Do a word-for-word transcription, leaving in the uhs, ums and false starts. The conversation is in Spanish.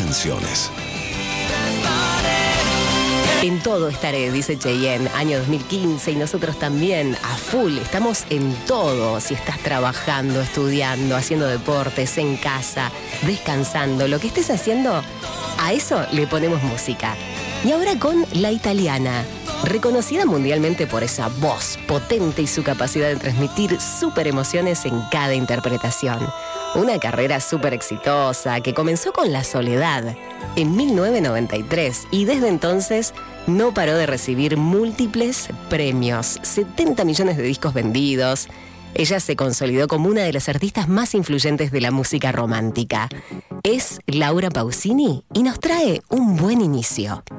canciones. En todo estaré, dice Cheyenne, año dos mil quince, y nosotros también, a full, estamos en todo. Si estás trabajando, estudiando, haciendo deportes, en casa, descansando, lo que estés haciendo, a eso le ponemos música. Y ahora con La Italiana, reconocida mundialmente por esa voz potente y su capacidad de transmitir súper emociones en cada interpretación. Una carrera súper exitosa que comenzó con La Soledad en mil novecientos noventa y tres y desde entonces no paró de recibir múltiples premios, setenta millones de discos vendidos. Ella se consolidó como una de las artistas más influyentes de la música romántica. Es Laura Pausini y nos trae un buen inicio.